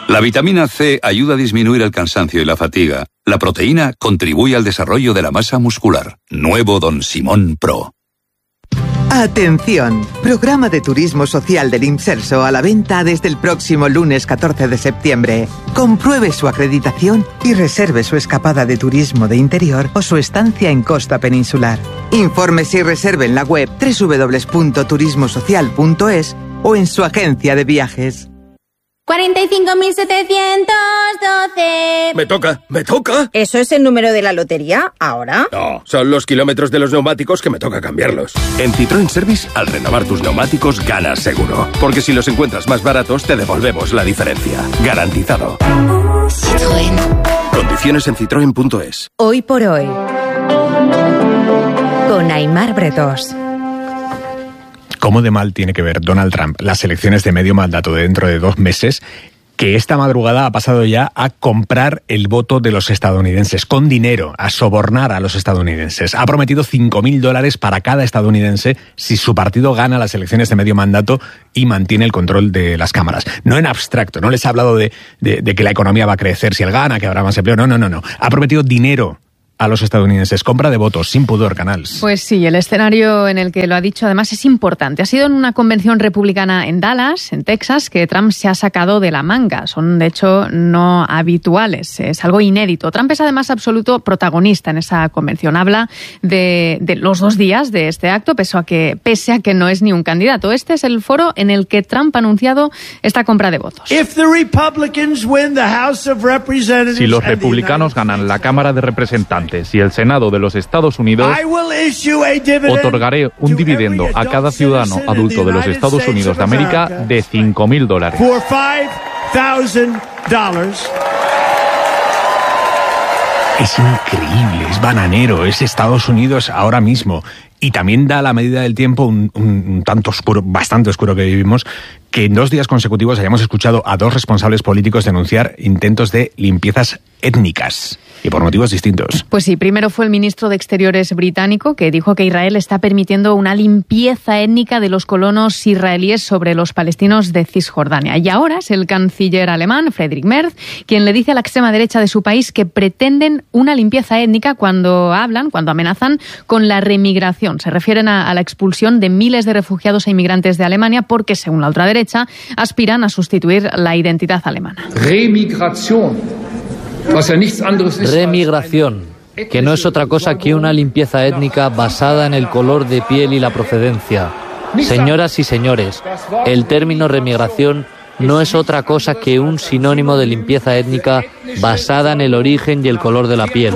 La vitamina C ayuda a disminuir el cansancio y la fatiga. La proteína contribuye al desarrollo de la masa muscular. Nuevo Don Simón Pro. Atención, programa de turismo social del Imserso a la venta desde el próximo lunes 14 de septiembre. Compruebe su acreditación y reserve su escapada de turismo de interior o su estancia en costa peninsular. Infórmese y reserve en la web www.turismosocial.es o en su agencia de viajes. 45.712. Me toca. ¿Eso es el número de la lotería ahora? No, son los kilómetros de los neumáticos que me toca cambiarlos. En Citroën Service, al renovar tus neumáticos, ganas seguro. Porque si los encuentras más baratos, te devolvemos la diferencia. Garantizado. Citroën. Condiciones en citroen.es. Hoy por hoy, con Aimar Bretós. ¿Cómo de mal tiene que ver Donald Trump las elecciones de medio mandato de dentro de 2 meses, que esta madrugada ha pasado ya a comprar el voto de los estadounidenses con dinero, a sobornar a los estadounidenses? Ha prometido $5.000 para cada estadounidense si su partido gana las elecciones de medio mandato y mantiene el control de las cámaras. No en abstracto, no les ha hablado de que la economía va a crecer si él gana, que habrá más empleo. No. Ha prometido dinero a los estadounidenses. Compra de votos, sin pudor, Canals. Pues sí, el escenario en el que lo ha dicho además es importante. Ha sido en una convención republicana en Dallas, en Texas, que Trump se ha sacado de la manga. Son, de hecho, no habituales. Es algo inédito. Trump es además absoluto protagonista en esa convención. Habla de los 2 días de este acto, pese a que no es ni un candidato. Este es el foro en el que Trump ha anunciado esta compra de votos. Si los republicanos ganan la Cámara de Representantes y el Senado de los Estados Unidos, otorgaré un dividendo a cada ciudadano adulto de los Estados Unidos de América de $5.000. Es increíble, es bananero, es Estados Unidos ahora mismo. Y también da la medida del tiempo un tanto oscuro, bastante oscuro que vivimos, que en 2 días consecutivos hayamos escuchado a 2 responsables políticos denunciar intentos de limpiezas étnicas, y por motivos distintos. Pues sí, primero fue el ministro de Exteriores británico, que dijo que Israel está permitiendo una limpieza étnica de los colonos israelíes sobre los palestinos de Cisjordania. Y ahora es el canciller alemán, Friedrich Merz, quien le dice a la extrema derecha de su país que pretenden una limpieza étnica cuando amenazan con la remigración. Se refieren a la expulsión de miles de refugiados e inmigrantes de Alemania porque, según la ultraderecha, aspiran a sustituir la identidad alemana. Remigración, que no es otra cosa que una limpieza étnica basada en el color de piel y la procedencia. Señoras y señores, el término remigración no es otra cosa que un sinónimo de limpieza étnica basada en el origen y el color de la piel.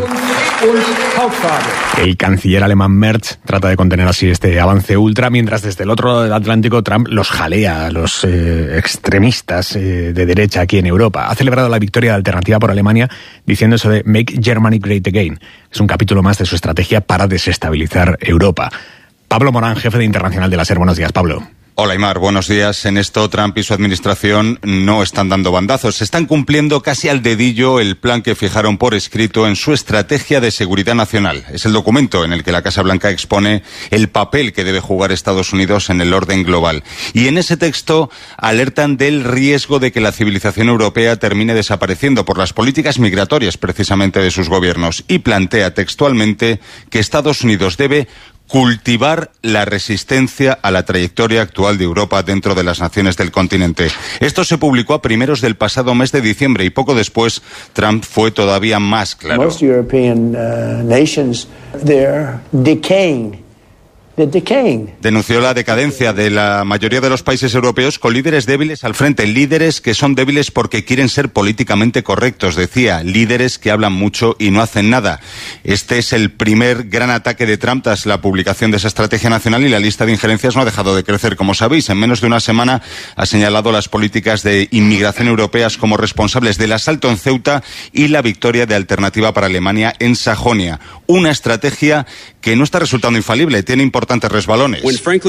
El canciller alemán Merz trata de contener así este avance ultra, mientras desde el otro lado del Atlántico Trump los jalea a los extremistas de derecha aquí en Europa. Ha celebrado la victoria de Alternativa por Alemania diciendo eso de Make Germany Great Again. Es un capítulo más de su estrategia para desestabilizar Europa. Pablo Morán, jefe de Internacional de la SER. Buenos días, Pablo. Hola, Aimar, buenos días. En esto, Trump y su administración no están dando bandazos. Están cumpliendo casi al dedillo el plan que fijaron por escrito en su estrategia de seguridad nacional. Es el documento en el que la Casa Blanca expone el papel que debe jugar Estados Unidos en el orden global. Y en ese texto alertan del riesgo de que la civilización europea termine desapareciendo por las políticas migratorias, precisamente, de sus gobiernos. Y plantea textualmente que Estados Unidos debe cultivar la resistencia a la trayectoria actual de Europa dentro de las naciones del continente. Esto se publicó a primeros del pasado mes de diciembre y poco después Trump fue todavía más claro. Most European nations, they're decaying. Denunció la decadencia de la mayoría de los países europeos con líderes débiles al frente, líderes que son débiles porque quieren ser políticamente correctos, decía, líderes que hablan mucho y no hacen nada. Este es el primer gran ataque de Trump tras la publicación de esa estrategia nacional y la lista de injerencias no ha dejado de crecer. Como sabéis, en menos de una semana ha señalado las políticas de inmigración europeas como responsables del asalto en Ceuta y la victoria de Alternativa para Alemania en Sajonia. Una estrategia que no está resultando infalible, tiene importantes resbalones.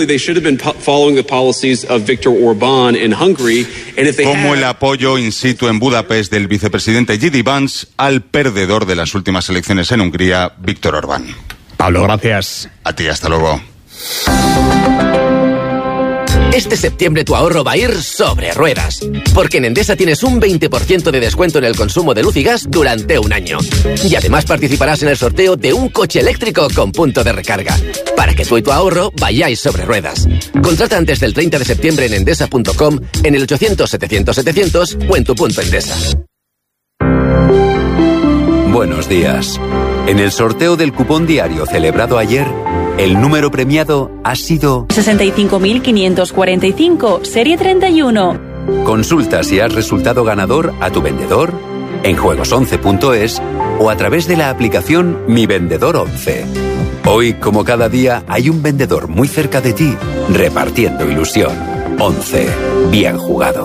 Como el apoyo in situ en Budapest del vicepresidente J.D. Vance al perdedor de las últimas elecciones en Hungría, Viktor Orbán. Pablo, gracias. A ti, hasta luego. Este septiembre tu ahorro va a ir sobre ruedas, porque en Endesa tienes un 20% de descuento en el consumo de luz y gas durante un año. Y además participarás en el sorteo de un coche eléctrico con punto de recarga, para que tú y tu ahorro vayáis sobre ruedas. Contrata antes del 30 de septiembre en endesa.com, en el 800-700-700 o en tu punto Endesa. Buenos días. En el sorteo del cupón diario celebrado ayer, el número premiado ha sido 65.545, serie 31. Consulta si has resultado ganador a tu vendedor, en juegos11.es o a través de la aplicación Mi Vendedor 11. Hoy, como cada día, hay un vendedor muy cerca de ti, repartiendo ilusión. 11. Bien jugado.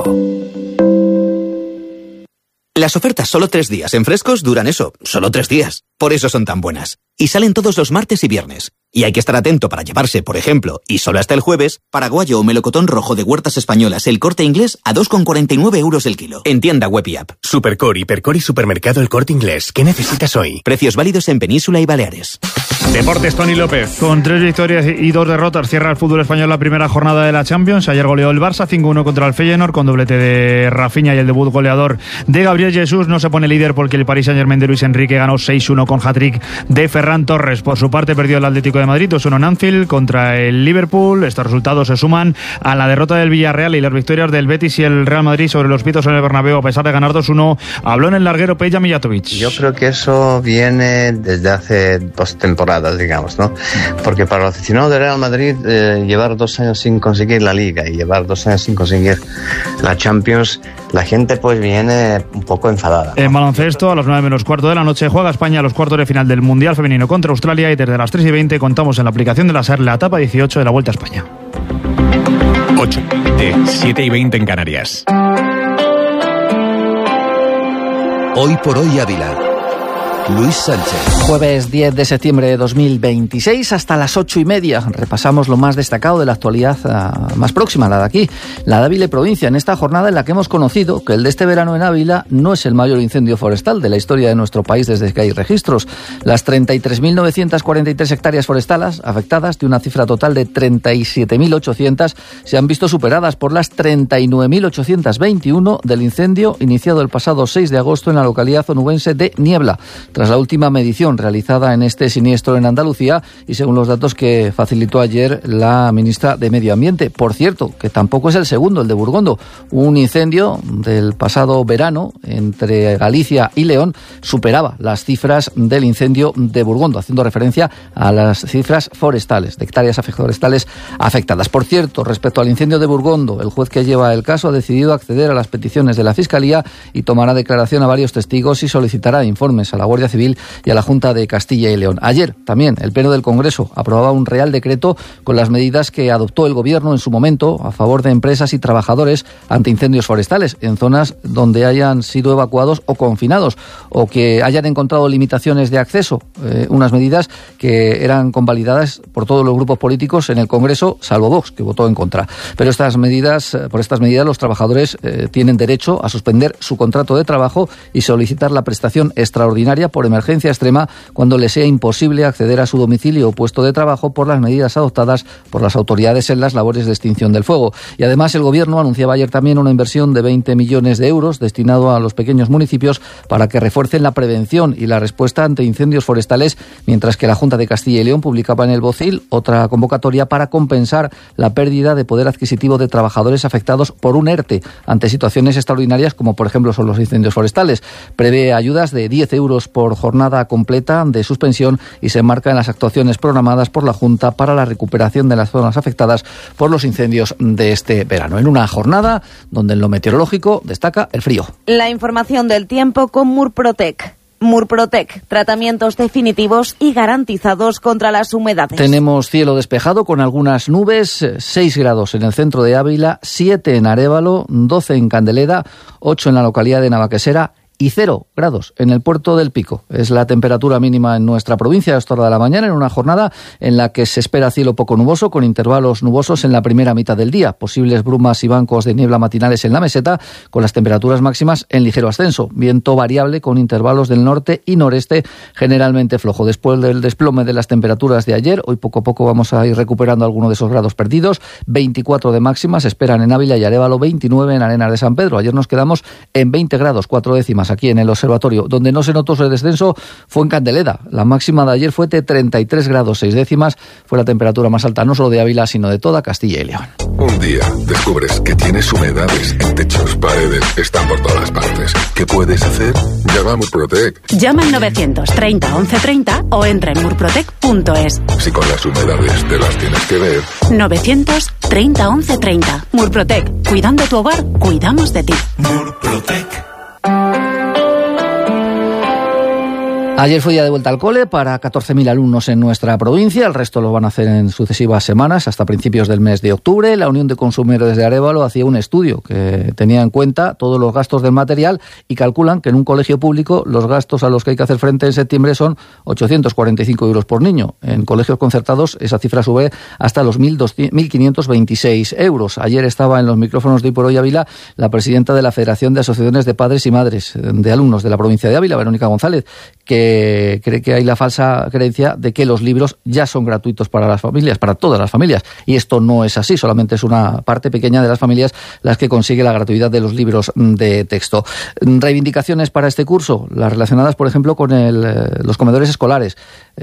Las ofertas solo 3 días en Frescos duran eso, solo 3 días. Por eso son tan buenas. Y salen todos los martes y viernes. Y hay que estar atento para llevarse, por ejemplo, y solo hasta el jueves, paraguayo o melocotón rojo de Huertas Españolas El Corte Inglés a 2,49 euros el kilo. En tienda web y app. Supercore, Hipercor y Supermercado El Corte Inglés. ¿Qué necesitas hoy? Precios válidos en Península y Baleares. Deportes, Tony López. Con 3 victorias y 2 derrotas cierra el fútbol español la primera jornada de la Champions. Ayer goleó el Barça 5-1 contra el Feyenoord con doblete de Rafinha y el debut goleador de Gabriel Jesús. No se pone líder porque el Paris Saint-Germain de Luis Enrique ganó 6-1 con hat-trick de Ferran Torres. Por su parte perdió el Atlético de Madrid 2-1 en Anfield contra el Liverpool. Estos resultados se suman a la derrota del Villarreal y las victorias del Betis y el Real Madrid sobre los pitos en el Bernabéu a pesar de ganar 2-1. Habló en el larguero Peja Mijatovic. Yo creo que eso viene desde hace 2 temporadas, digamos, ¿no? Porque para los aficionados del Real Madrid llevar 2 años sin conseguir la Liga y llevar 2 años sin conseguir la Champions, la gente pues viene un poco enfadada, ¿no? En baloncesto, a las 9:15 de la noche, juega España a los cuartos de final del Mundial Femenino contra Australia y desde las 3:20 contamos en la aplicación de la SER la etapa 18 de la Vuelta a España. 8 de 7:20 en Canarias. Hoy por hoy Ávila. Luis Sánchez. Jueves 10 de septiembre de 2026 hasta las 8:30. Repasamos lo más destacado de la actualidad más próxima, la de aquí, la de Ávila y provincia, en esta jornada en la que hemos conocido que el de este verano en Ávila no es el mayor incendio forestal de la historia de nuestro país desde que hay registros. Las 33.943 hectáreas forestales afectadas, de una cifra total de 37.800, se han visto superadas por las 39.821 del incendio iniciado el pasado 6 de agosto en la localidad onubense de Niebla, tras la última medición realizada en este siniestro en Andalucía y según los datos que facilitó ayer la ministra de Medio Ambiente. Por cierto, que tampoco es el segundo, el de Burgondo. Un incendio del pasado verano entre Galicia y León superaba las cifras del incendio de Burgondo, haciendo referencia a las cifras forestales, de hectáreas forestales afectadas. Por cierto, respecto al incendio de Burgondo, el juez que lleva el caso ha decidido acceder a las peticiones de la Fiscalía y tomará declaración a varios testigos y solicitará informes a la Guardia Civil y a la Junta de Castilla y León. Ayer también el Pleno del Congreso aprobaba un Real Decreto con las medidas que adoptó el Gobierno en su momento a favor de empresas y trabajadores ante incendios forestales en zonas donde hayan sido evacuados o confinados o que hayan encontrado limitaciones de acceso. Unas medidas que eran convalidadas por todos los grupos políticos en el Congreso, salvo Vox, que votó en contra. Pero por estas medidas los trabajadores tienen derecho a suspender su contrato de trabajo y solicitar la prestación extraordinaria por emergencia extrema cuando les sea imposible acceder a su domicilio o puesto de trabajo por las medidas adoptadas por las autoridades en las labores de extinción del fuego. Y además el Gobierno anunciaba ayer también una inversión de 20 millones de euros destinado a los pequeños municipios para que refuercen la prevención y la respuesta ante incendios forestales, mientras que la Junta de Castilla y León publicaba en el BOCIL otra convocatoria para compensar la pérdida de poder adquisitivo de trabajadores afectados por un ERTE ante situaciones extraordinarias como por ejemplo son los incendios forestales. Prevé ayudas de 10 euros por jornada completa de suspensión y se enmarca en las actuaciones programadas por la Junta para la recuperación de las zonas afectadas por los incendios de este verano. En una jornada donde en lo meteorológico destaca el frío. La información del tiempo con Murprotec. Murprotec, tratamientos definitivos y garantizados contra las humedades. Tenemos cielo despejado con algunas nubes, 6 grados en el centro de Ávila, 7 en Arévalo, 12 en Candeleda, 8 en la localidad de Navaquesera y 0 grados en el puerto del Pico. Es la temperatura mínima en nuestra provincia a esta hora de la mañana, en una jornada en la que se espera cielo poco nuboso, con intervalos nubosos en la primera mitad del día, posibles brumas y bancos de niebla matinales en la meseta, con las temperaturas máximas en ligero ascenso, viento variable con intervalos del norte y noreste generalmente flojo. Después del desplome de las temperaturas de ayer, hoy poco a poco vamos a ir recuperando algunos de esos grados perdidos. 24 de máxima se esperan en Ávila y Arévalo, 29 en Arenas de San Pedro. Ayer nos quedamos en 20 grados, 4 décimas aquí en el observatorio. Donde no se notó ese descenso fue en Candeleda. La máxima de ayer fue de 33 grados 6 décimas. Fue la temperatura más alta no solo de Ávila, sino de toda Castilla y León. Un día descubres que tienes humedades en techos, paredes, están por todas partes. ¿Qué puedes hacer? Llama a Murprotec. Llama al 930 1130 o entra en murprotec.es. Si con las humedades te las tienes que ver. 930 1130. Murprotec. Cuidando tu hogar, cuidamos de ti. Murprotec. Ayer fue día de vuelta al cole para 14.000 alumnos en nuestra provincia. El resto lo van a hacer en sucesivas semanas, hasta principios del mes de octubre. La Unión de Consumidores de Arévalo hacía un estudio que tenía en cuenta todos los gastos del material y calculan que en un colegio público los gastos a los que hay que hacer frente en septiembre son 845 euros por niño. En colegios concertados esa cifra sube hasta los 1.526 euros. Ayer estaba en los micrófonos de Hoy por Hoy Ávila la presidenta de la Federación de Asociaciones de Padres y Madres de Alumnos de la provincia de Ávila, Verónica González, que cree que hay la falsa creencia de que los libros ya son gratuitos para las familias, para todas las familias, y esto no es así, solamente es una parte pequeña de las familias las que consigue la gratuidad de los libros de texto. Reivindicaciones para este curso, las relacionadas, por ejemplo, con los comedores escolares.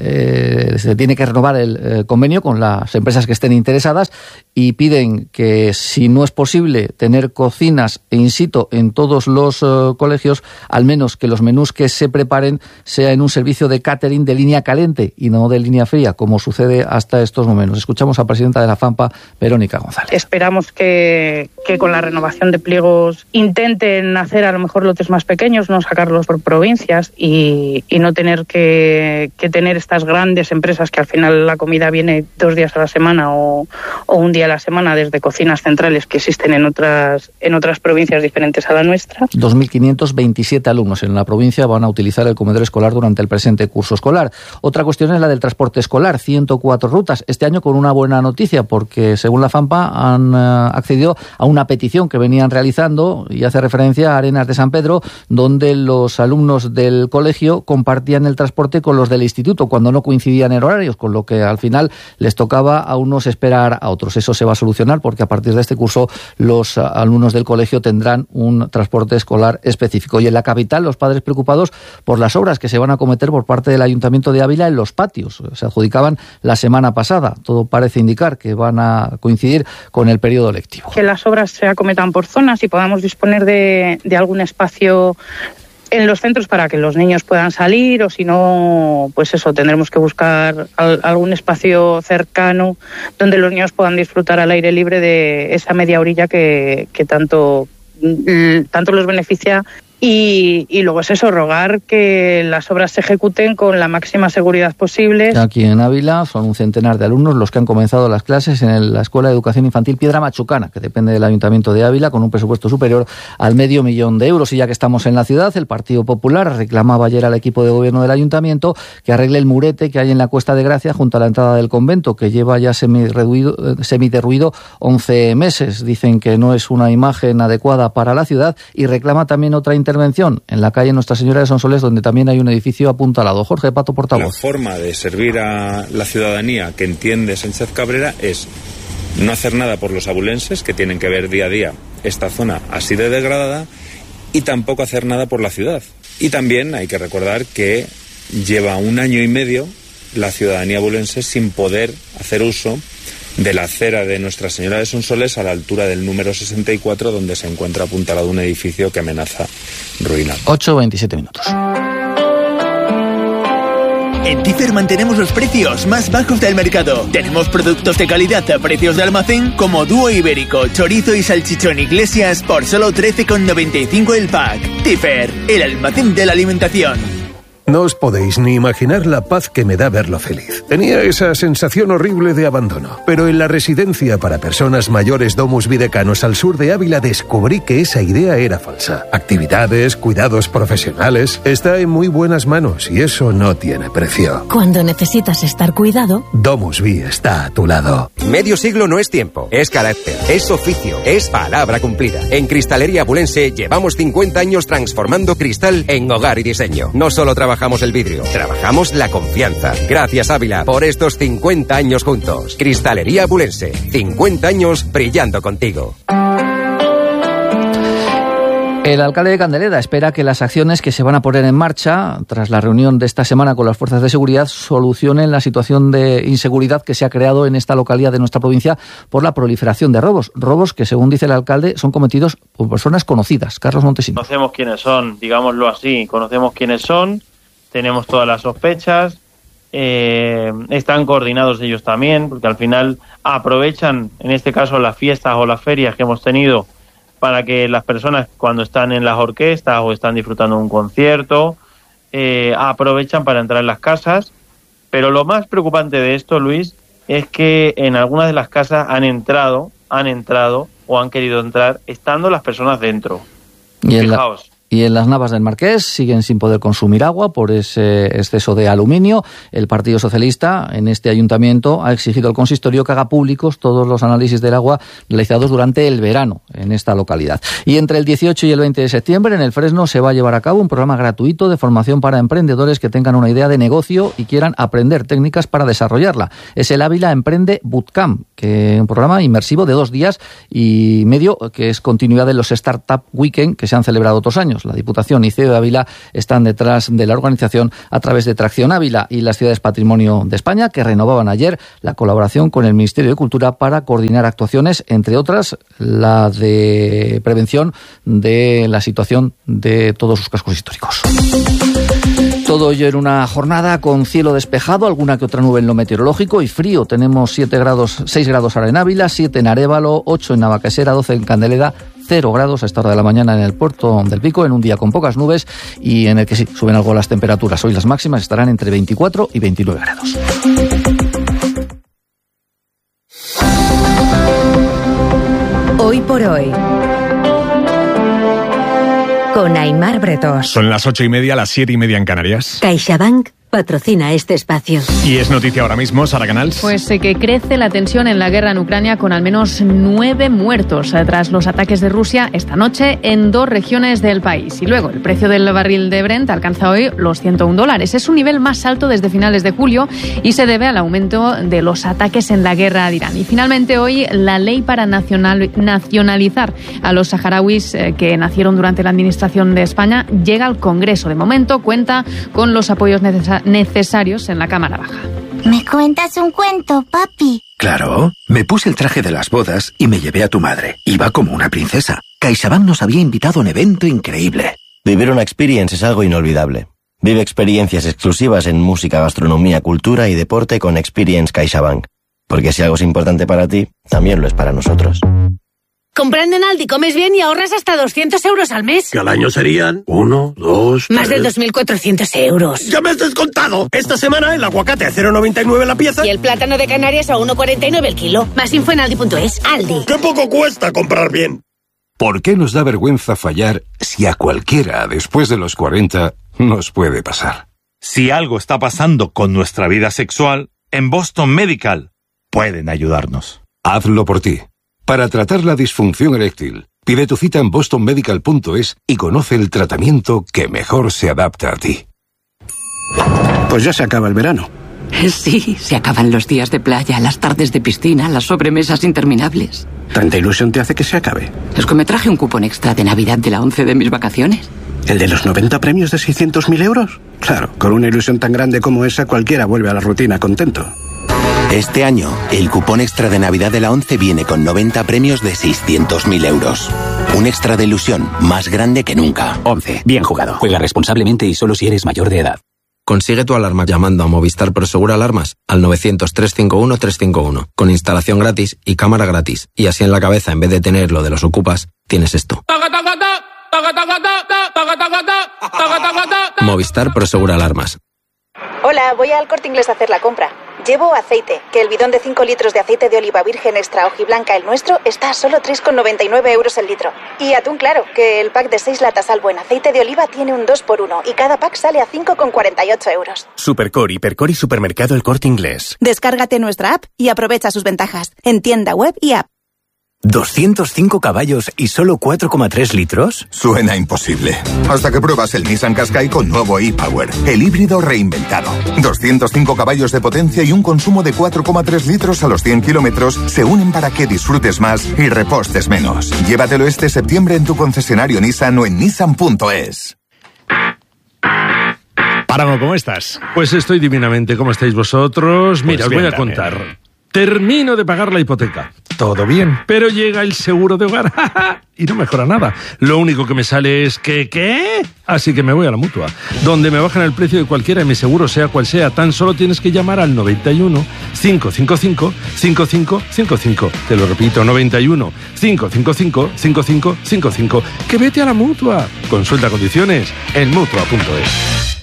Se tiene que renovar el convenio con las empresas que estén interesadas y piden que, si no es posible tener cocinas in situ en todos los colegios, al menos que los menús que se preparen sea en un servicio de catering de línea caliente y no de línea fría, como sucede hasta estos momentos. Escuchamos a la presidenta de la FAMPA, Verónica González. Esperamos que con la renovación de pliegos intenten hacer a lo mejor lotes más pequeños, no sacarlos por provincias y no tener que tener estas grandes empresas que al final la comida viene 2 días a la semana o un día a la semana desde cocinas centrales que existen en otras provincias diferentes a la nuestra. 2.527 alumnos en la provincia van a utilizar el comedor escolar durante el presente curso escolar. Otra cuestión es la del transporte escolar, 104 rutas. Este año con una buena noticia, porque según la FAMPA han accedido a una petición que venían realizando, y hace referencia a Arenas de San Pedro, donde los alumnos del colegio compartían el transporte con los del instituto cuando no coincidían en horarios, con lo que al final les tocaba a unos esperar a otros. Eso se va a solucionar porque a partir de este curso los alumnos del colegio tendrán un transporte escolar específico. Y en la capital, los padres preocupados por las obras que se van a acometer por parte del Ayuntamiento de Ávila en los patios. Se adjudicaban la semana pasada. Todo parece indicar que van a coincidir con el periodo lectivo. Que las obras se acometan por zonas y podamos disponer de algún espacio en los centros para que los niños puedan salir, o si no, pues eso, tendremos que buscar algún espacio cercano donde los niños puedan disfrutar al aire libre de esa media orilla que tanto los beneficia. Y luego es eso, rogar que las obras se ejecuten con la máxima seguridad posible. Aquí en Ávila son un centenar de alumnos los que han comenzado las clases en la Escuela de Educación Infantil Piedra Machucana, que depende del Ayuntamiento de Ávila, con un presupuesto superior al $500,000 euros. Y ya que estamos en la ciudad, el Partido Popular reclamaba ayer al equipo de gobierno del Ayuntamiento que arregle el murete que hay en la Cuesta de Gracia junto a la entrada del convento, que lleva ya semiderruido 11 meses. Dicen que no es una imagen adecuada para la ciudad y reclama también otra intervención en la calle Nuestra Señora de Sonsoles, donde también hay un edificio apuntalado. Jorge Pato, portavoz. La forma de servir a la ciudadanía que entiende Sánchez Cabrera es no hacer nada por los abulenses, que tienen que ver día a día esta zona así de degradada, y tampoco hacer nada por la ciudad. Y también hay que recordar que lleva 1 año y medio la ciudadanía abulense sin poder hacer uso de la acera de Nuestra Señora de Sonsoles a la altura del número 64, donde se encuentra apuntalado un edificio que amenaza ruinar. 8:27 minutos. En Tifer mantenemos los precios más bajos del mercado. Tenemos productos de calidad a precios de almacén como dúo ibérico, chorizo y salchichón Iglesias por solo 13,95 el pack. Tifer, el almacén de la alimentación. No os podéis ni imaginar la paz que me da verlo feliz. Tenía esa sensación horrible de abandono, pero en la residencia para personas mayores Domus Videcanos al sur de Ávila descubrí que esa idea era falsa. Actividades, cuidados profesionales, está en muy buenas manos y eso no tiene precio. Cuando necesitas estar cuidado, Domus Vi está a tu lado. Medio siglo no es tiempo, es carácter, es oficio, es palabra cumplida. En Cristalería Abulense llevamos 50 años transformando cristal en hogar y diseño. No solo trabajamos el vidrio, trabajamos la confianza. Gracias, Ávila, por estos 50 años juntos. Cristalería Abulense, 50 años brillando contigo. El alcalde de Candeleda espera que las acciones que se van a poner en marcha tras la reunión de esta semana con las fuerzas de seguridad solucionen la situación de inseguridad que se ha creado en esta localidad de nuestra provincia por la proliferación de robos. Robos que, según dice el alcalde, son cometidos por personas conocidas. Carlos Montesino. Conocemos quiénes son, digámoslo así. Conocemos quiénes son, tenemos todas las sospechas, están coordinados ellos también, porque al final aprovechan, en este caso, las fiestas o las ferias que hemos tenido para que las personas, cuando están en las orquestas o están disfrutando de un concierto, aprovechan para entrar en las casas. Pero lo más preocupante de esto, Luis, es que en algunas de las casas han entrado o han querido entrar estando las personas dentro. Fijaos. Y en las Navas del Marqués siguen sin poder consumir agua por ese exceso de aluminio. El Partido Socialista en este ayuntamiento ha exigido al consistorio que haga públicos todos los análisis del agua realizados durante el verano en esta localidad. Y entre el 18 y el 20 de septiembre en el Fresno se va a llevar a cabo un programa gratuito de formación para emprendedores que tengan una idea de negocio y quieran aprender técnicas para desarrollarla. Es el Ávila Emprende Bootcamp, que es un programa inmersivo de 2 días y medio que es continuidad de los Startup Weekend que se han celebrado otros años. La Diputación y CEO de Ávila están detrás de la organización a través de Tracción Ávila y las Ciudades Patrimonio de España, que renovaban ayer la colaboración con el Ministerio de Cultura para coordinar actuaciones, entre otras la de prevención de la situación de todos sus cascos históricos. Todo ello en una jornada con cielo despejado, alguna que otra nube en lo meteorológico y frío. Tenemos 6 grados ahora en Ávila, 7 en Arévalo, 8 en Navacaesera, 12 en Candeleda, 0 grados a esta hora de la mañana en el puerto del Pico, en un día con pocas nubes y en el que sí, suben algo las temperaturas. Hoy las máximas estarán entre 24 y 29 grados. Hoy por hoy, con Aimar Bretos. Son las 8:30, las 7:30 en Canarias. CaixaBank patrocina este espacio. Y es noticia ahora mismo, Sara Canals. Pues que crece la tensión en la guerra en Ucrania con al menos 9 muertos tras los ataques de Rusia esta noche en 2 regiones del país. Y luego el precio del barril de Brent alcanza hoy los $101. Es su nivel más alto desde finales de julio y se debe al aumento de los ataques en la guerra de Irán. Y finalmente hoy la ley para nacionalizar a los saharauis que nacieron durante la administración de España llega al Congreso. De momento cuenta con los apoyos necesarios en la Cámara Baja. ¿Me cuentas un cuento, papi? Claro, me puse el traje de las bodas y me llevé a tu madre. Iba como una princesa. CaixaBank nos había invitado a un evento increíble. Vivir una experience es algo inolvidable. Vive experiencias exclusivas en música, gastronomía, cultura y deporte con Experience CaixaBank. Porque si algo es importante para ti, también lo es para nosotros. Comprando en Aldi comes bien y ahorras hasta 200 euros al mes. Que al año serían 1, 2, 3... Más de 2.400 euros. ¡Ya me has descontado! Esta semana el aguacate a 0,99 la pieza. Y el plátano de Canarias a 1,49 el kilo. Más info en Aldi.es. Aldi. ¡Qué poco cuesta comprar bien! ¿Por qué nos da vergüenza fallar si a cualquiera después de los 40 nos puede pasar? Si algo está pasando con nuestra vida sexual, en Boston Medical pueden ayudarnos. Hazlo por ti. Para tratar la disfunción eréctil, pide tu cita en bostonmedical.es y conoce el tratamiento que mejor se adapta a ti. Pues ya se acaba el verano. Sí, se acaban los días de playa, las tardes de piscina, las sobremesas interminables. ¿Tanta ilusión te hace que se acabe? Es que me traje un cupón extra de Navidad de la 11 de mis vacaciones. ¿El de los 90 premios de 600.000 euros? Claro, con una ilusión tan grande como esa cualquiera vuelve a la rutina contento. Este año, el cupón extra de Navidad de la 11 viene con 90 premios de 600.000 euros. Un extra de ilusión más grande que nunca. 11. Bien jugado. Juega responsablemente y solo si eres mayor de edad. Consigue tu alarma llamando a Movistar Prosegur Alarmas al 900-351-351, con instalación gratis y cámara gratis. Y así en la cabeza, en vez de tener lo de los ocupas, tienes esto. Movistar Prosegur Alarmas. Hola, voy al Corte Inglés a hacer la compra. Llevo aceite, que el bidón de 5 litros de aceite de oliva virgen extra hojiblanca, el nuestro, está a solo 3,99 euros el litro. Y atún claro, que el pack de 6 latas al buen aceite de oliva tiene un 2x1 y cada pack sale a 5,48 euros. Supercor, Hipercor y Supermercado El Corte Inglés. Descárgate nuestra app y aprovecha sus ventajas en tienda web y app. ¿205 caballos y solo 4,3 litros? Suena imposible. Hasta que pruebas el Nissan Qashqai con nuevo e-Power, el híbrido reinventado. 205 caballos de potencia y un consumo de 4,3 litros a los 100 kilómetros se unen para que disfrutes más y repostes menos. Llévatelo este septiembre en tu concesionario Nissan o en nissan.es. Páramo, ¿cómo estás? Pues estoy divinamente. ¿Cómo estáis vosotros? Mira, os voy a contar. Termino de pagar la hipoteca. Todo bien. Pero llega el seguro de hogar y no mejora nada. Lo único que me sale es que, ¿qué? Así que me voy a la Mutua, donde me bajan el precio de cualquiera de mis seguros, sea cual sea. Tan solo tienes que llamar al 91 555 5555. Te lo repito, 91 555 5555. Que vete a la Mutua. Consulta condiciones en Mutua.es.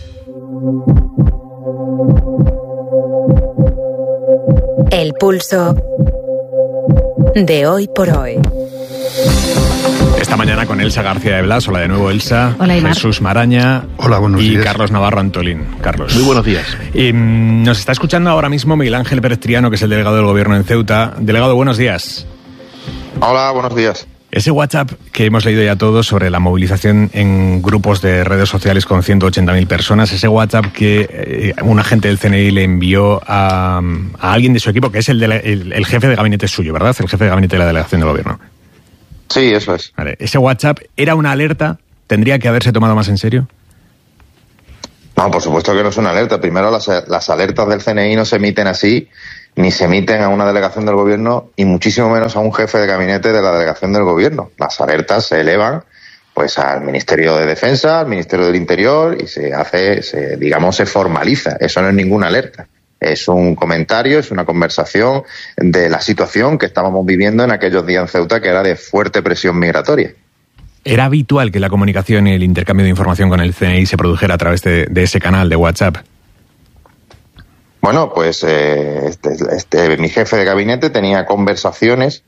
El pulso de hoy por hoy. Esta mañana con Elsa García de Blas. Hola de nuevo, Elsa. Hola, Aimar. Jesús Maraña. Hola, buenos días. Y Carlos Navarro Antolín. Carlos. Muy buenos días. Nos está escuchando ahora mismo Miguel Ángel Pérez Triano, que es el delegado del gobierno en Ceuta. Delegado, buenos días. Hola, buenos días. Ese WhatsApp que hemos leído ya todos sobre la movilización en grupos de redes sociales con 180.000 personas, ese WhatsApp que un agente del CNI le envió a alguien de su equipo, que es el jefe de gabinete suyo, ¿verdad? El jefe de gabinete de la delegación del gobierno. Sí, eso es. Vale. ¿Ese WhatsApp era una alerta? ¿Tendría que haberse tomado más en serio? No, por supuesto que no es una alerta. Primero, las alertas del CNI no se emiten así, ni se emiten a una delegación del gobierno y muchísimo menos a un jefe de gabinete de la delegación del gobierno. Las alertas se elevan pues al Ministerio de Defensa, al Ministerio del Interior y se formaliza. Eso no es ninguna alerta. Es un comentario, es una conversación de la situación que estábamos viviendo en aquellos días en Ceuta, que era de fuerte presión migratoria. ¿Era habitual que la comunicación y el intercambio de información con el CNI se produjera a través de ese canal de WhatsApp? Bueno, pues mi jefe de gabinete tenía conversaciones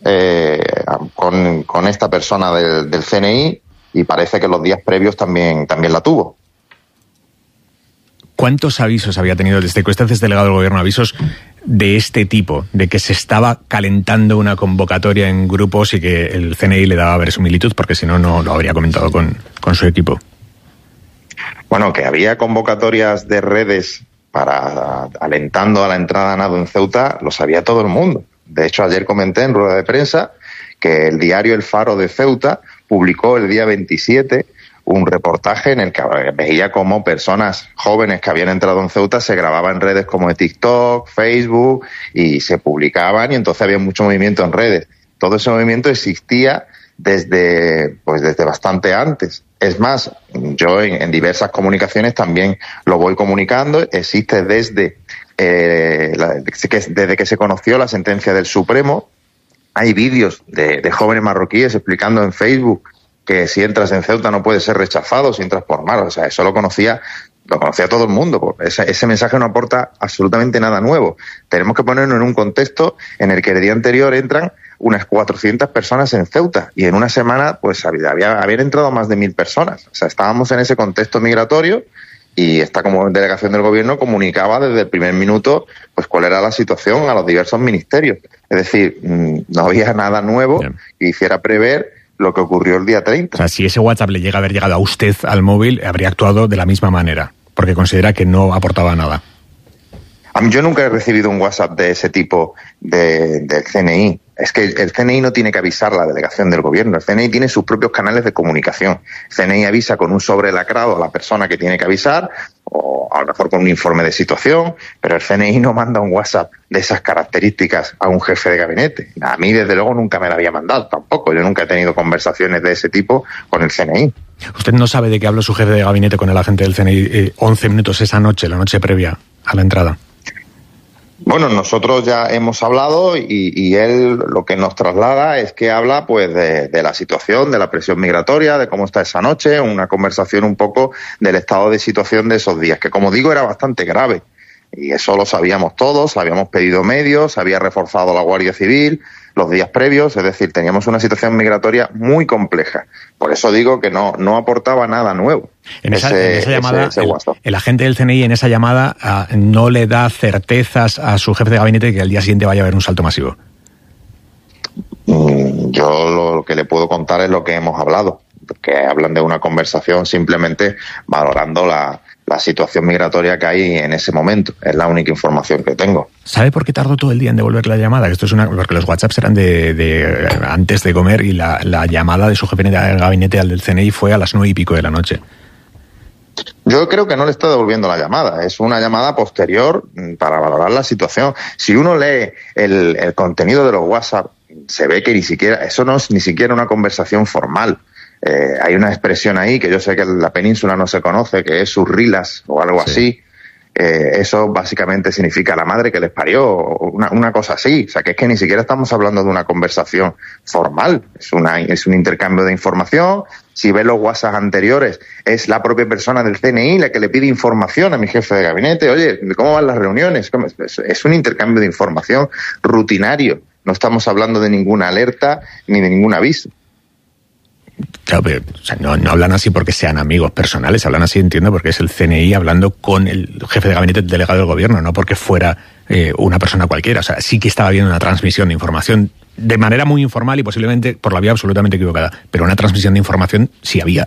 con esta persona del CNI y parece que los días previos también la tuvo. ¿Cuántos avisos había tenido desde que usted es delegado del gobierno, avisos de este tipo, de que se estaba calentando una convocatoria en grupos y que el CNI le daba verosimilitud, porque si no, no lo habría comentado con su equipo? Bueno, que había convocatorias de redes alentando a la entrada a nado en Ceuta, lo sabía todo el mundo. De hecho, ayer comenté en rueda de prensa que el diario El Faro de Ceuta publicó el día 27 un reportaje en el que veía cómo personas jóvenes que habían entrado en Ceuta se grababan en redes como de TikTok, Facebook y se publicaban, y entonces había mucho movimiento en redes. Todo ese movimiento existía desde bastante antes. Es más, yo en diversas comunicaciones también lo voy comunicando. Existe desde que se conoció la sentencia del Supremo. Hay vídeos de jóvenes marroquíes explicando en Facebook que si entras en Ceuta no puedes ser rechazado si entras por mar. O sea, eso lo conocía todo el mundo. Ese mensaje no aporta absolutamente nada nuevo. Tenemos que ponernos en un contexto en el que el día anterior entran unas 400 personas en Ceuta y en una semana pues habían entrado más de 1.000 personas. O sea, estábamos en ese contexto migratorio y esta como delegación del gobierno comunicaba desde el primer minuto pues cuál era la situación a los diversos ministerios. Es decir, no había nada nuevo que hiciera prever lo que ocurrió el día 30. O sea, si ese WhatsApp le llega a haber llegado a usted al móvil, habría actuado de la misma manera, porque considera que no aportaba nada. Yo nunca he recibido un WhatsApp de ese tipo del CNI. Es que el CNI no tiene que avisar a la delegación del gobierno. El CNI tiene sus propios canales de comunicación. El CNI avisa con un sobre lacrado a la persona que tiene que avisar, o a lo mejor con un informe de situación, pero el CNI no manda un WhatsApp de esas características a un jefe de gabinete. A mí, desde luego, nunca me lo había mandado tampoco. Yo nunca he tenido conversaciones de ese tipo con el CNI. ¿Usted no sabe de qué habló su jefe de gabinete con el agente del CNI 11 minutos esa noche, la noche previa a la entrada? Bueno, nosotros ya hemos hablado y él lo que nos traslada es que habla pues de la situación, de la presión migratoria, de cómo está esa noche, una conversación un poco del estado de situación de esos días, que como digo era bastante grave. Y eso lo sabíamos todos, habíamos pedido medios, se había reforzado la Guardia Civil los días previos, es decir, teníamos una situación migratoria muy compleja. Por eso digo que no aportaba nada nuevo. En esa llamada, el agente del CNI en esa llamada no le da certezas a su jefe de gabinete de que al día siguiente vaya a haber un salto masivo. Yo lo que le puedo contar es lo que hemos hablado, que hablan de una conversación simplemente valorando la situación migratoria que hay en ese momento. Es la única información que tengo. ¿Sabe por qué tardó todo el día en devolver la llamada? Esto es porque los WhatsApps eran de antes de comer y la llamada de su jefe de gabinete al del CNI fue a las 9:00 de la noche. Yo creo que no le está devolviendo la llamada. Es una llamada posterior para valorar la situación. Si uno lee el contenido de los WhatsApp, se ve que eso no es ni siquiera una conversación formal. Hay una expresión ahí que yo sé que en la península no se conoce, que es surrilas o algo así. Eso básicamente significa la madre que les parió, una cosa así. O sea, que es que ni siquiera estamos hablando de una conversación formal. Es un intercambio de información. Si ves los WhatsApp anteriores, es la propia persona del CNI la que le pide información a mi jefe de gabinete. Oye, ¿cómo van las reuniones? Es un intercambio de información rutinario. No estamos hablando de ninguna alerta ni de ningún aviso. Claro, pero no hablan así porque sean amigos personales, hablan así, entiendo, porque es el CNI hablando con el jefe de gabinete delegado del gobierno, no porque fuera una persona cualquiera. O sea, sí que estaba habiendo una transmisión de información de manera muy informal y posiblemente por la vía absolutamente equivocada, pero una transmisión de información sí había.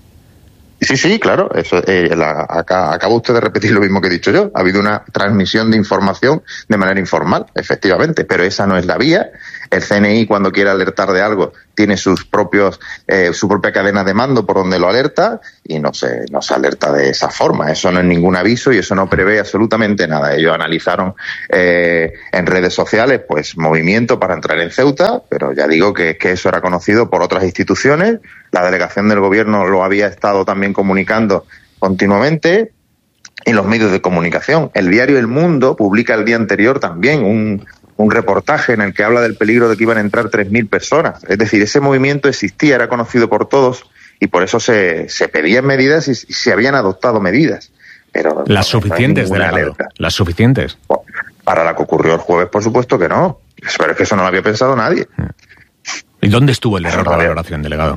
Sí, claro. Eso, acaba usted de repetir lo mismo que he dicho yo. Ha habido una transmisión de información de manera informal, efectivamente, pero esa no es la vía. El CNI, cuando quiere alertar de algo, tiene su propia cadena de mando por donde lo alerta y no se alerta de esa forma. Eso no es ningún aviso y eso no prevé absolutamente nada. Ellos analizaron en redes sociales pues movimiento para entrar en Ceuta, pero ya digo que eso era conocido por otras instituciones. La delegación del gobierno lo había estado también comunicando continuamente en los medios de comunicación. El diario El Mundo publica el día anterior también un reportaje en el que habla del peligro de que iban a entrar 3.000 personas. Es decir, ese movimiento existía, era conocido por todos y por eso se pedían medidas y se habían adoptado medidas. Pero las suficientes, delegado. Las suficientes. Para la que ocurrió el jueves, por supuesto que no. Pero es que eso no lo había pensado nadie. ¿Y dónde estuvo el error de valoración, delegado?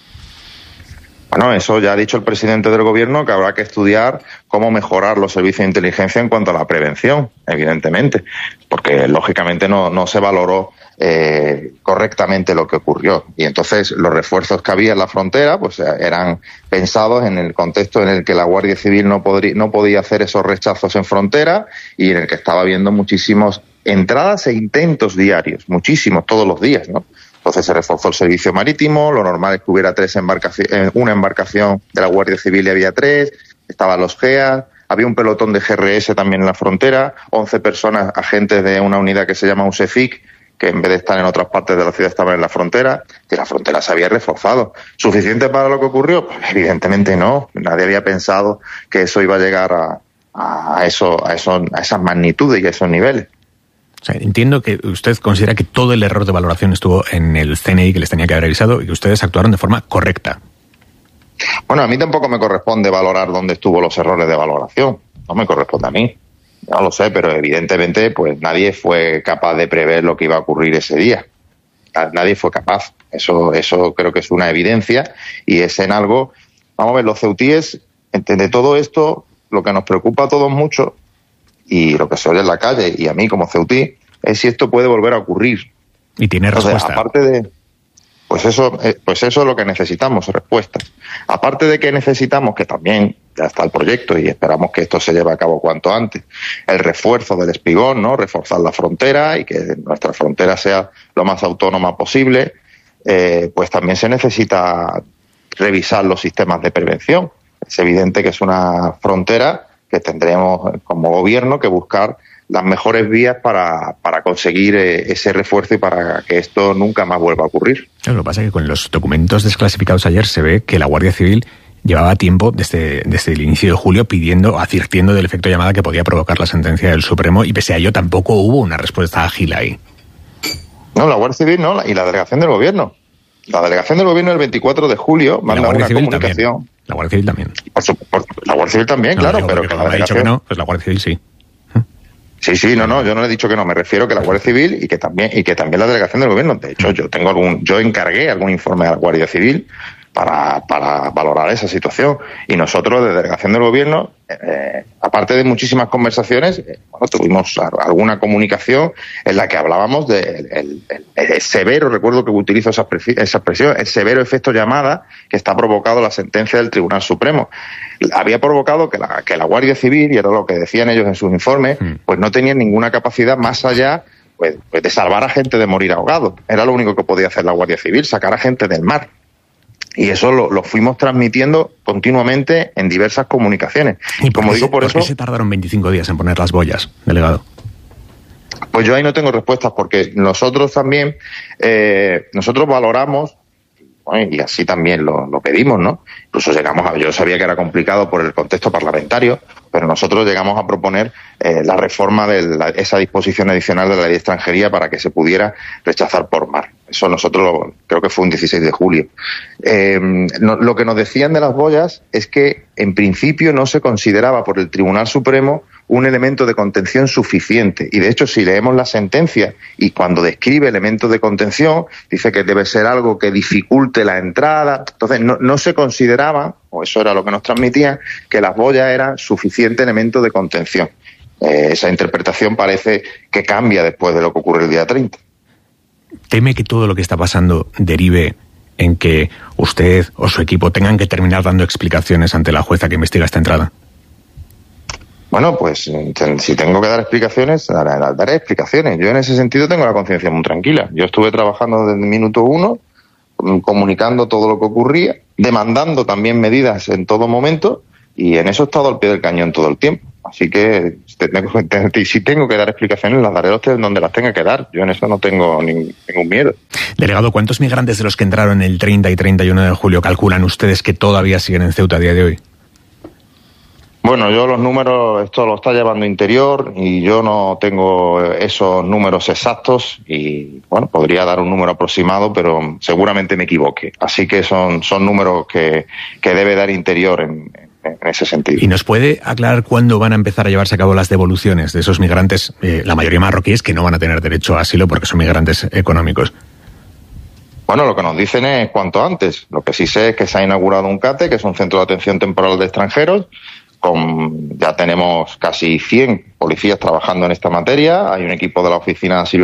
Bueno, eso ya ha dicho el presidente del gobierno, que habrá que estudiar cómo mejorar los servicios de inteligencia en cuanto a la prevención, evidentemente, porque lógicamente no se valoró correctamente lo que ocurrió. Y entonces los refuerzos que había en la frontera pues eran pensados en el contexto en el que la Guardia Civil no podía hacer esos rechazos en frontera y en el que estaba habiendo muchísimas entradas e intentos diarios, muchísimos, todos los días, ¿no? Entonces se reforzó el servicio marítimo, lo normal es que hubiera una embarcación de la Guardia Civil y había 3, estaban los GEA, había un pelotón de GRS también en la frontera, 11 personas, agentes de una unidad que se llama USEFIC, que en vez de estar en otras partes de la ciudad estaban en la frontera, y la frontera se había reforzado. ¿Suficiente para lo que ocurrió? Pues evidentemente no, nadie había pensado que eso iba a llegar a esas magnitudes y a esos niveles. O sea, entiendo que usted considera que todo el error de valoración estuvo en el CNI, que les tenía que haber avisado, y que ustedes actuaron de forma correcta. Bueno, a mí tampoco me corresponde valorar dónde estuvo los errores de valoración. No me corresponde a mí. No lo sé, pero evidentemente pues nadie fue capaz de prever lo que iba a ocurrir ese día. Nadie fue capaz. Eso creo que es una evidencia y es en algo... Vamos a ver, los ceutíes, de todo esto, lo que nos preocupa a todos mucho y lo que se oye en la calle, y a mí como ceutí, es si esto puede volver a ocurrir. Y tiene respuesta. Entonces, aparte de... Pues eso es lo que necesitamos, respuestas. Aparte de que necesitamos, que también ya está el proyecto y esperamos que esto se lleve a cabo cuanto antes, el refuerzo del espigón, ¿no? Reforzar la frontera y que nuestra frontera sea lo más autónoma posible, pues también se necesita revisar los sistemas de prevención. Es evidente que es una frontera que tendremos como gobierno que buscar las mejores vías para conseguir ese refuerzo y para que esto nunca más vuelva a ocurrir. Lo que pasa es que con los documentos desclasificados ayer se ve que la Guardia Civil llevaba tiempo, desde el inicio de julio, advirtiendo del efecto llamada que podía provocar la sentencia del Supremo, y pese a ello tampoco hubo una respuesta ágil ahí. No, la Guardia Civil no, y la delegación del Gobierno. La delegación del Gobierno el 24 de julio manda una comunicación. También. La Guardia Civil también. La Guardia Civil también, claro, digo, pero que la delegación... ha dicho que no, pues la Guardia Civil sí. Sí, no, yo no he dicho que no, me refiero que la Guardia Civil y que también la delegación del Gobierno. De hecho, yo encargué algún informe a la Guardia Civil para valorar esa situación. Y nosotros, de delegación del Gobierno, aparte de muchísimas conversaciones, tuvimos alguna comunicación en la que hablábamos del severo, recuerdo que utilizo esa expresión, el severo efecto llamada que está provocado la sentencia del Tribunal Supremo. Había provocado que la Guardia Civil, y era lo que decían ellos en sus informes, pues no tenían ninguna capacidad más allá pues de salvar a gente de morir ahogado. Era lo único que podía hacer la Guardia Civil, sacar a gente del mar. Y eso lo fuimos transmitiendo continuamente en diversas comunicaciones. ¿Y por qué se tardaron 25 días en poner las boyas, delegado? Pues yo ahí no tengo respuestas, porque nosotros también, nosotros valoramos, y así también lo pedimos, ¿no? Incluso yo sabía que era complicado por el contexto parlamentario, pero nosotros llegamos a proponer la reforma de esa disposición adicional de la ley de extranjería para que se pudiera rechazar por mar. Eso nosotros creo que fue un 16 de julio. Lo que nos decían de las boyas es que en principio no se consideraba por el Tribunal Supremo un elemento de contención suficiente. Y de hecho, si leemos la sentencia y cuando describe elementos de contención, dice que debe ser algo que dificulte la entrada. Entonces, no se consideraba, o eso era lo que nos transmitían, que las boyas eran suficiente elemento de contención. Esa interpretación parece que cambia después de lo que ocurre el día 30. ¿Teme que todo lo que está pasando derive en que usted o su equipo tengan que terminar dando explicaciones ante la jueza que investiga esta entrada? Bueno, pues si tengo que dar explicaciones, daré explicaciones. Yo en ese sentido tengo la conciencia muy tranquila. Yo estuve trabajando desde el minuto 1, comunicando todo lo que ocurría, demandando también medidas en todo momento, y en eso he estado al pie del cañón todo el tiempo. Así que si tengo que dar explicaciones, las daré donde las tenga que dar. Yo en eso no tengo ningún miedo. Delegado, ¿cuántos migrantes de los que entraron el 30 y 31 de julio calculan ustedes que todavía siguen en Ceuta a día de hoy? Bueno, yo los números, esto lo está llevando Interior y yo no tengo esos números exactos y, bueno, podría dar un número aproximado, pero seguramente me equivoque. Así que son números que debe dar Interior en ese sentido. ¿Y nos puede aclarar cuándo van a empezar a llevarse a cabo las devoluciones de esos migrantes, la mayoría marroquíes, que no van a tener derecho a asilo porque son migrantes económicos? Bueno, lo que nos dicen es cuanto antes. Lo que sí sé es que se ha inaugurado un CATE, que es un centro de atención temporal de extranjeros. Ya tenemos casi 100 policías trabajando en esta materia. Hay un equipo de la Oficina de Asilo